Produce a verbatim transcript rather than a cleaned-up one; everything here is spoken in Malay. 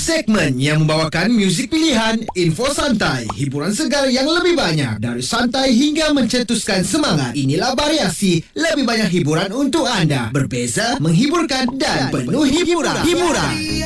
Segmen yang membawakan muzik pilihan, info santai, hiburan segar yang lebih banyak. Dari santai hingga mencetuskan semangat. Inilah variasi, lebih banyak hiburan untuk anda. Berbeza, menghiburkan dan penuh hiburan. Hiburan.